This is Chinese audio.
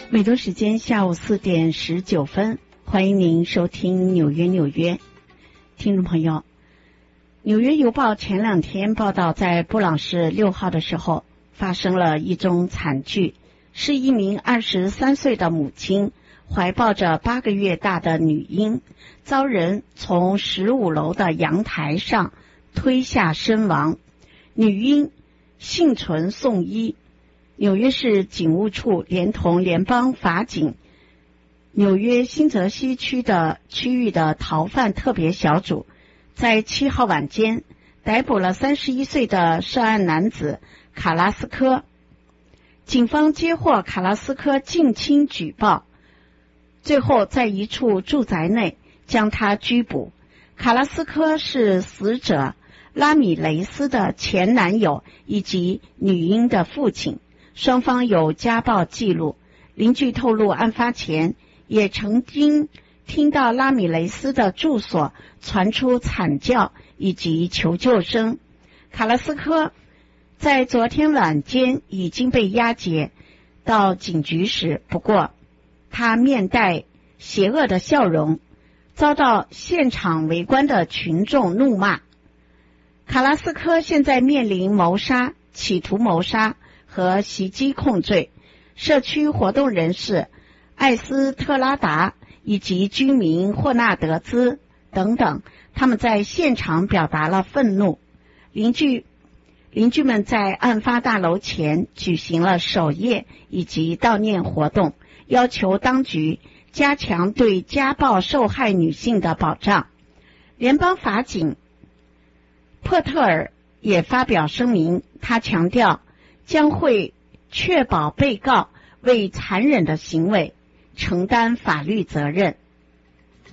美东时间下午4:19，欢迎您收听纽约。听众朋友，《纽约邮报》前2天报道，在布朗市6号的时候，发生了一宗惨剧，是一名23岁的母亲怀抱着8个月大的女婴，遭人从15楼的阳台上推下身亡，女婴幸存送医。纽约市警务处连同联邦法警、纽约新泽西区域的逃犯特别小组，在7号晚间逮捕了31岁的涉案男子卡拉斯科。警方接获卡拉斯科近亲举报，最后在一处住宅内将他拘捕。卡拉斯科是死者拉米雷斯的前男友以及女婴的父亲，双方有家暴记录。邻居透露，案发前也曾经听到拉米雷斯的住所传出惨叫以及求救声。卡拉斯科在昨天晚间已经被押解到警局时，不过他面带邪恶的笑容，遭到现场围观的群众怒骂。卡拉斯科现在面临谋杀、企图谋杀和袭击控罪。社区活动人士艾斯特拉达以及居民霍纳德兹等等，他们在现场表达了愤怒。邻居们在案发大楼前举行了守夜以及悼念活动，要求当局加强对家暴受害女性的保障。联邦法警珀特尔也发表声明，他强调将会确保被告为残忍的行为承担法律责任。